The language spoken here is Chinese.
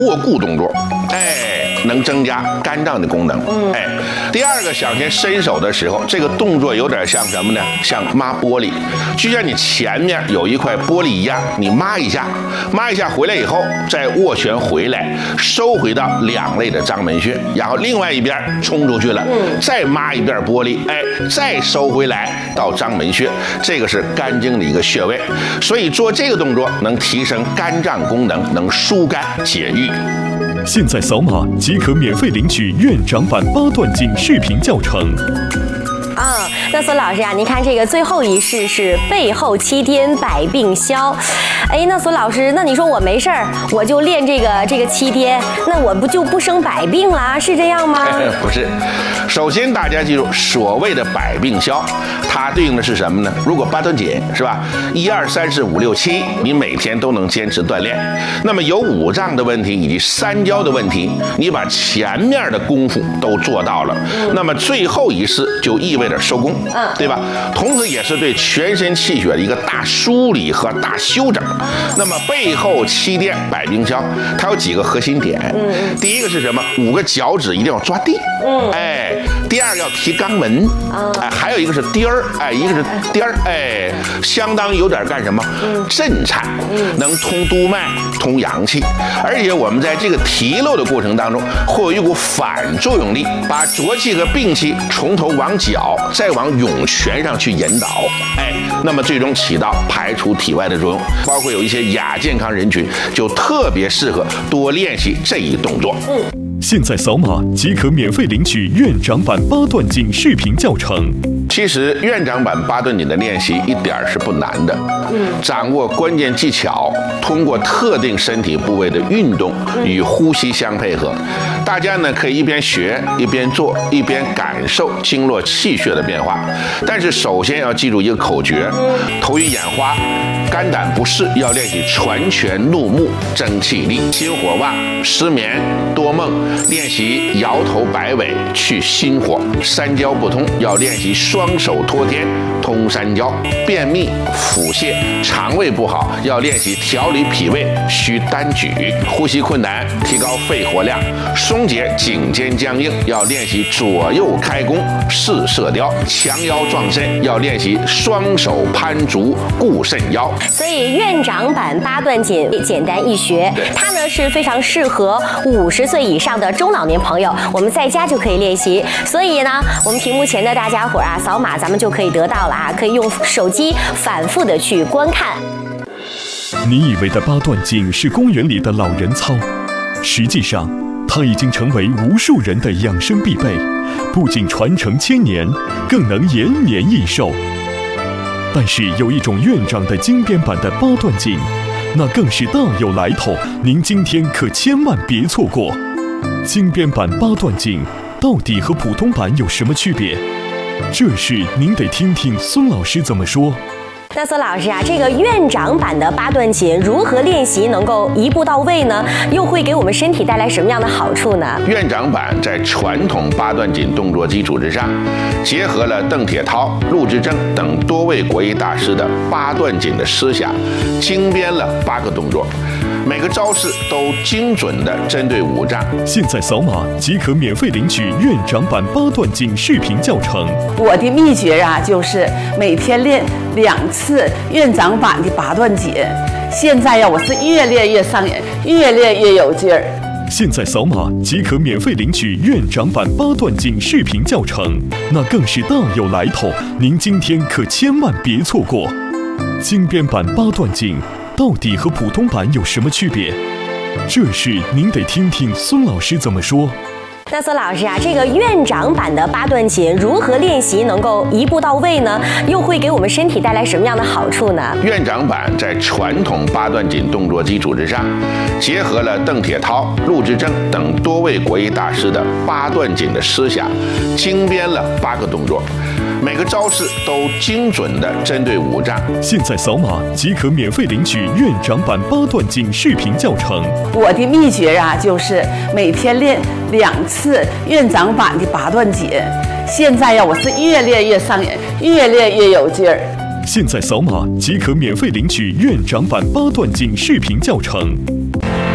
握固动作，能增加肝脏的功能。第二个想先伸手的时候，这个动作有点像什么呢？像抹玻璃，就像你前面有一块玻璃一样，你抹一下回来以后，再握拳回来，收回到两肋的章门穴，然后另外一边冲出去了，再抹一遍玻璃，再收回来到章门穴，这个是肝经的一个穴位，所以做这个动作能提升肝脏功能，能疏肝解郁。 现在扫码即可免费领取院长版8段锦视频教程。 那孙老师啊，您看这个最后一式是背后7颠百病消。那孙老师，那你说我没事儿，我就练这个7颠，那我不就不生百病了？是这样吗？ 不是，首先大家记住，所谓的百病消，它对应的是什么呢？如果8段锦是吧，1、2、3、4、5、6、7，你每天都能坚持锻炼，那么有五脏的问题以及三焦的问题，你把前面的功夫都做到了，那么最后一式就意味着收工。对吧？同时也是对全身气血的一个大梳理和大修整。那么背后7颠百病消，它有几个核心点。第一个是什么？5个脚趾一定要抓地。第二个要提肛门。还有一个是颠儿。一个是颠儿。相当于有点干什么？震颤，能通督脉、通阳气。而且我们在这个提溜的过程当中，会有一股反作用力，把浊气和病气从头往脚，再往涌泉上去引导，那么最终起到排除体外的作用。包括有一些亚健康人群，就特别适合多练习这一动作。 现在扫码即可免费领取院长版8段锦视频教程。 其实院长版8段锦的练习一点是不难的，掌握关键技巧，通过特定身体部位的运动与呼吸相配合，大家呢可以一边学一边做，一边感受经络气血的变化。但是首先要记住一个口诀：头晕眼花、肝胆不适要练习传拳怒目增气力；心火旺、失眠、多梦练习摇头摆尾去心火；三焦不通要练习双手托天通三焦；便秘、腹泻、肠胃不好要练习调理脾胃需单举；呼吸困难提高肺活量，松解颈肩僵硬要练习左右开弓试射雕；强腰壮肾要练习双手攀竹固肾腰。 所以院长版8段锦简单易学，它呢是非常适合50岁以上的中老年朋友，我们在家就可以练习。所以呢，我们屏幕前的大家伙啊，扫码咱们就可以得到了啊，可以用手机反复的去观看。 你以为的8段锦是公园里的老人操，实际上它已经成为无数人的养生必备，不仅传承千年，更能延年益寿。但是有一种院长的精编版的8段锦，那更是大有来头，您今天可千万别错过。精编版8段锦到底和普通版有什么区别？这事您得听听孙老师怎么说。 那孙老师啊，这个院长版的8段锦如何练习能够一步到位呢？又会给我们身体带来什么样的好处呢？ 院长版在传统8段锦动作基础之上，结合了邓铁涛、陆之正等多位国医大师的8段锦的思想，精编了8个动作，每个招式都精准地针对五脏。 现在扫码即可免费领取院长版8段锦视频教程。 我的秘诀啊，就是每天练2次院长版的8段锦。现在呀，我是越练越上瘾，越练越有劲儿。 现在扫码即可免费领取院长版8段锦视频教程，那更是大有来头，您今天可千万别错过。精编版8段锦到底和普通版有什么区别？这事您得听听孙老师怎么说。 那孙老师啊，这个院长版的8段锦如何练习能够一步到位呢？又会给我们身体带来什么样的好处呢？ 院长版在传统8段锦动作基础之上，结合了邓铁涛、陆之正等多位国医大师的8段锦的思想，精编了8个动作，每个招式都精准地针对五脏。 现在扫码即可免费领取院长版8段锦视频教程。 我的秘诀啊，就是每天练2次院长版的8段锦。现在呀，我是越练越上瘾，越练越有劲儿。 现在扫码即可免费领取院长版8段锦视频教程。